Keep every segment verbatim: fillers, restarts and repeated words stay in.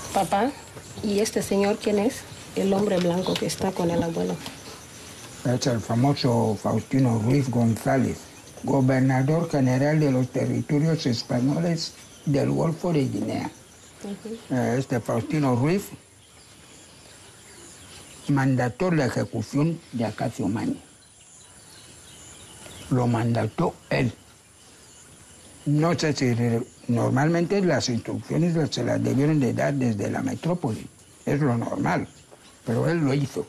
Papá, ¿y este señor quién es? El hombre blanco que está con el abuelo. Es el famoso Faustino Ruiz González, gobernador general de los territorios españoles del Golfo de Guinea. Uh-huh. Este Faustino Ruiz mandató la ejecución de Acacio Mañe. Lo mandató él. No sé si normalmente las instrucciones se las debieron de dar desde la metrópoli. Es lo normal, pero él lo hizo.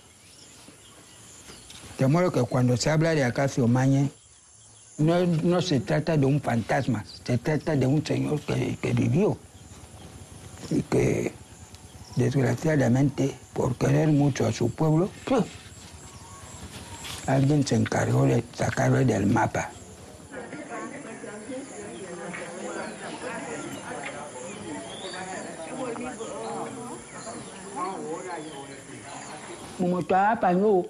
De modo que cuando se habla de Acacio Mañe, no, no se trata de un fantasma, se trata de un señor que, que vivió y que, desgraciadamente, por querer mucho a su pueblo, ¡pum!, alguien se encargó de sacarlo del mapa. Como estaba paño,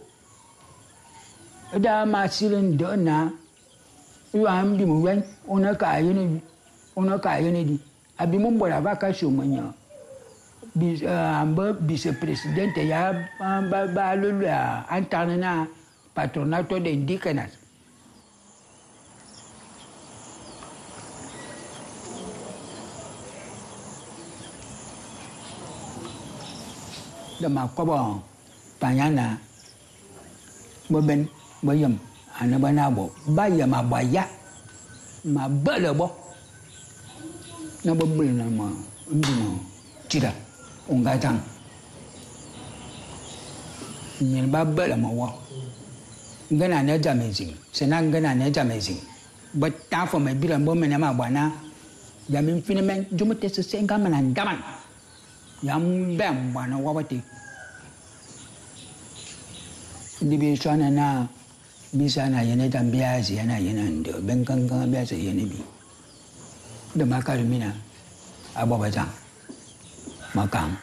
da masilin dona, yo am di muwen, ona kayene, ona kayene di. Abi mo mbora vacation manya. Bis amba vice-presidente ya ba ba lulu ya antarna patronato de indígenas. De makobo panyana moben moyem anabanabo baya mabaya mabalebo na bombul na ma ndino tira ungatang nyen babala mawa ngana na jamezing sena ngana na jamezing but ta for my bilan bo mena mabana ya min finemen jumute se senga manan daman yam bam bana wawati dibi sana na bisa na yana tambaya yana yana ndo ben kankan biya sai yana bi da makalmina ababatan makam